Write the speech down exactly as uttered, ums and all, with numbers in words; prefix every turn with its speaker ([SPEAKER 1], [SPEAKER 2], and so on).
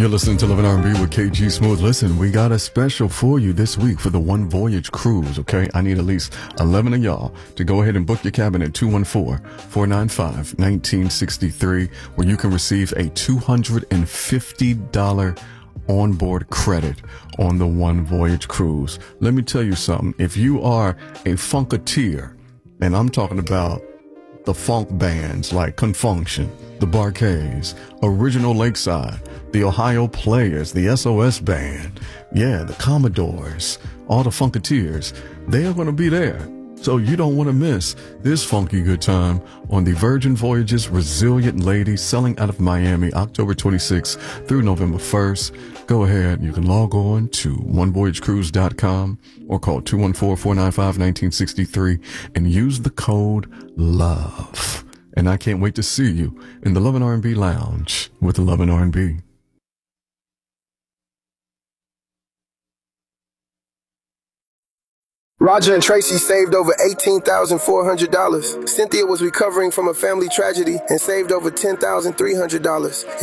[SPEAKER 1] You're listening to Love and R and B with K G Smooth. Listen, we got a special for you this week for the One Voyage Cruise, okay? I need at least eleven of y'all to go ahead and book your cabin at two one four, four nine five, one nine six three, where you can receive a two hundred fifty dollars onboard credit on the One Voyage Cruise. Let me tell you something. If you are a funketeer, and I'm talking about the funk bands like Confunction, the Bar-Kays, Original Lakeside, the Ohio Players, the S O S Band, yeah, the Commodores, all the funketeers, they are going to be there. So you don't want to miss this funky good time on the Virgin Voyages Resilient Lady, sailing out of Miami October twenty-sixth through November first. Go ahead, you can log on to one voyage cruise dot com or call two one four, four nine five, one nine six three and use the code LOVE. And I can't wait to see you in the Love and R and B Lounge with Love and R and B.
[SPEAKER 2] Roger and Tracy saved over eighteen thousand four hundred dollars. Cynthia was recovering from a family tragedy and saved over ten thousand three hundred dollars.